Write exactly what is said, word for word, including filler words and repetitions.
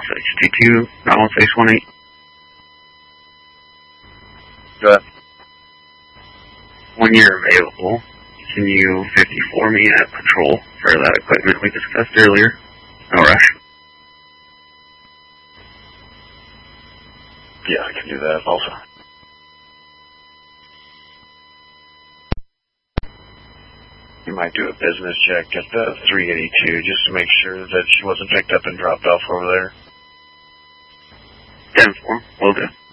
H T two, Alpha six one eight. Go ahead. When you're available, can you fifty-four me at patrol for that equipment we discussed earlier? No rush. Yeah, I can do that also. You might do a business check at the three eighty-two just to make sure that she wasn't picked up and dropped off over there. ten four, will do.